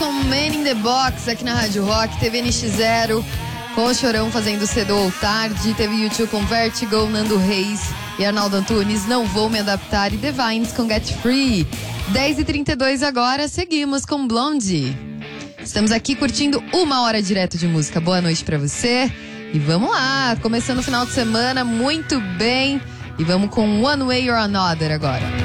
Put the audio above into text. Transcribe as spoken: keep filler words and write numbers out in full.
com Man in the Box aqui na Rádio Rock. Teve N X Zero com o Chorão fazendo Cedo ou Tarde. Teve U dois com Vertigo, Nando Reis e Arnaldo Antunes, Não Vou Me Adaptar. E The Vines com Get Free. dez e trinta e dois agora, seguimos com Blondie. Estamos aqui curtindo uma hora direto de música. Boa noite pra você. E vamos lá, começando o final de semana muito bem. E vamos com One Way or Another agora.